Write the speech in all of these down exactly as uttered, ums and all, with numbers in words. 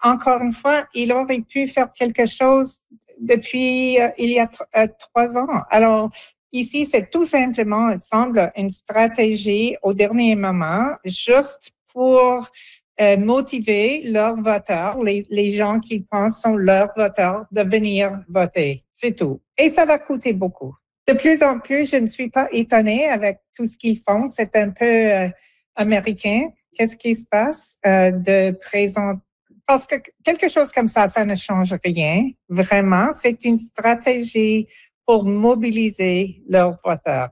encore une fois, il aurait pu faire quelque chose depuis euh, il y a t- euh, trois ans. Alors, ici, c'est tout simplement, il semble, une stratégie au dernier moment, juste pour euh, motiver leurs voteurs, les, les gens qui pensent sont leurs voteurs, de venir voter. C'est tout. Et ça va coûter beaucoup. De plus en plus, je ne suis pas étonnée avec tout ce qu'ils font. C'est un peu euh, américain. Qu'est-ce qui se passe euh, de présenter? Parce que quelque chose comme ça, ça ne change rien. Vraiment, c'est une stratégie pour mobiliser leurs voteurs.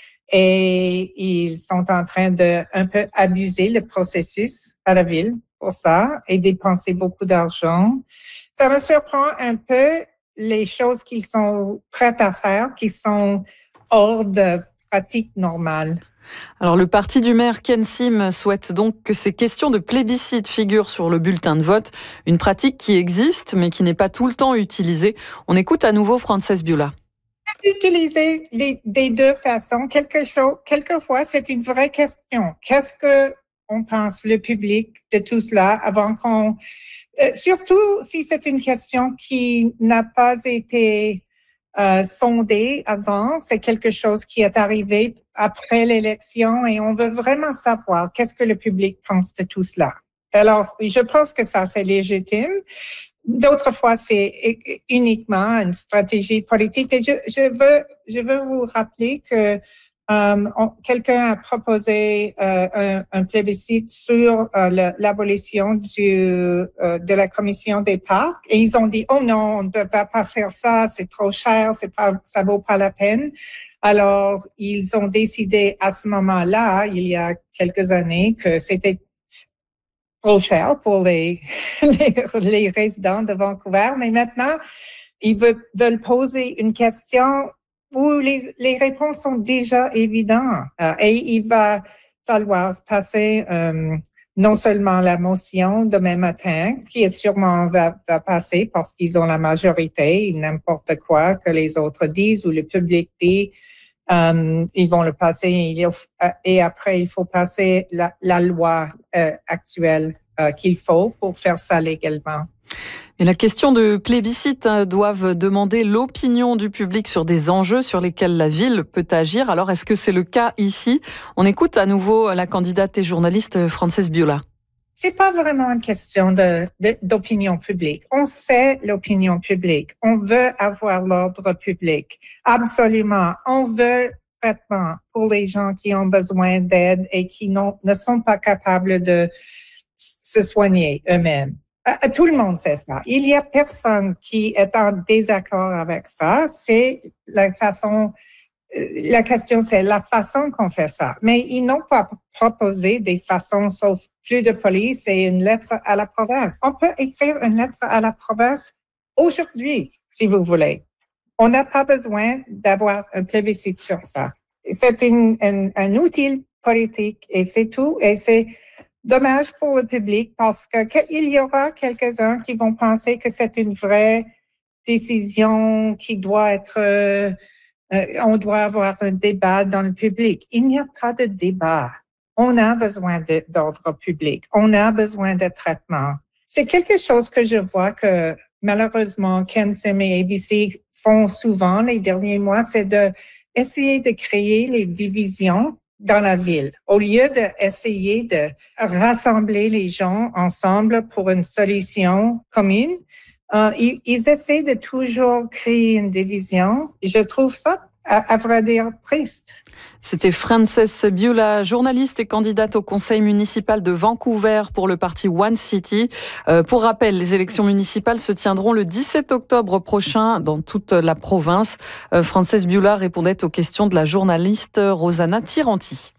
Et ils sont en train de un peu abuser le processus à la ville pour ça et dépenser beaucoup d'argent. Ça me surprend un peu les choses qu'ils sont prêts à faire, qui sont hors de pratique normale. Alors, le parti du maire Ken Sim souhaite donc que ces questions de plébiscite figurent sur le bulletin de vote, une pratique qui existe mais qui n'est pas tout le temps utilisée. On écoute à nouveau Frances Biula. Utiliser les, des deux façons, quelque chose, quelquefois, c'est une vraie question. Qu'est-ce que on pense, le public, de tout cela avant qu'on... Euh, surtout si c'est une question qui n'a pas été euh, sondée avant, c'est quelque chose qui est arrivé après l'élection et on veut vraiment savoir qu'est-ce que le public pense de tout cela. Alors, je pense que ça, c'est légitime. D'autres fois, c'est uniquement une stratégie politique. Et je, je veux, je veux vous rappeler que euh, on, quelqu'un a proposé euh, un, un plébiscite sur euh, le, l'abolition du, euh, de la commission des parcs. Et ils ont dit, oh non, on ne peut pas faire ça, c'est trop cher, c'est pas, ça vaut pas la peine. Alors, ils ont décidé à ce moment-là, il y a quelques années, que c'était trop cher pour les, les, les résidents de Vancouver. Mais maintenant, ils veulent, veulent poser une question où les, les réponses sont déjà évidentes. Euh, et il va falloir passer euh, non seulement la motion demain matin, qui est sûrement va, va passer parce qu'ils ont la majorité, n'importe quoi que les autres disent ou le public dit, Um, ils vont le passer et après il faut passer la, la loi euh, actuelle euh, qu'il faut pour faire ça légalement. Et la question de plébiscite hein, doivent demander l'opinion du public sur des enjeux sur lesquels la ville peut agir. Alors est-ce que c'est le cas ici? On écoute à nouveau la candidate et journaliste Frances Biula. C'est pas vraiment une question de, de, d'opinion publique. On sait l'opinion publique. On veut avoir l'ordre public. Absolument. On veut traitement pour les gens qui ont besoin d'aide et qui n'ont, ne sont pas capables de se soigner eux-mêmes. Tout le monde sait ça. Il y a personne qui est en désaccord avec ça. C'est la façon, la question, c'est la façon qu'on fait ça. Mais ils n'ont pas proposé des façons sauf plus de police et une lettre à la province. On peut écrire une lettre à la province aujourd'hui, si vous voulez. On n'a pas besoin d'avoir un plébiscite sur ça. C'est une, un, un outil politique et c'est tout. Et c'est dommage pour le public parce que qu'il y aura quelques-uns qui vont penser que c'est une vraie décision qui doit être... Euh, euh, on doit avoir un débat dans le public. Il n'y a pas de débat. On a besoin de, d'ordre public. On a besoin de traitement. C'est quelque chose que je vois que malheureusement Ken Sim et A B C font souvent les derniers mois, c'est de essayer de créer les divisions dans la ville. Au lieu d'essayer de rassembler les gens ensemble pour une solution commune, euh, ils, ils essaient de toujours créer une division. Je trouve ça, à, à vrai dire, triste. C'était Frances Biula, journaliste et candidate au conseil municipal de Vancouver pour le parti One City. Euh, pour rappel, les élections municipales se tiendront le dix-sept octobre prochain dans toute la province. Euh, Frances Biula répondait aux questions de la journaliste Rosanna Tiranti.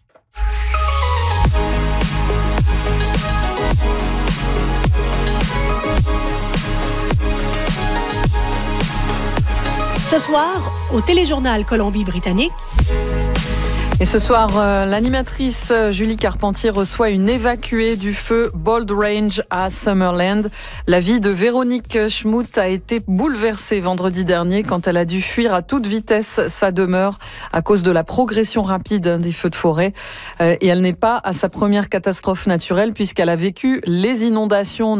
Ce soir, au téléjournal Colombie-Britannique. Et ce soir, euh, l'animatrice Julie Carpentier reçoit une évacuée du feu Bold Range à Summerland. La vie de Véronique Schmutt a été bouleversée vendredi dernier quand elle a dû fuir à toute vitesse sa demeure à cause de la progression rapide des feux de forêt. Euh, et elle n'est pas à sa première catastrophe naturelle puisqu'elle a vécu les inondations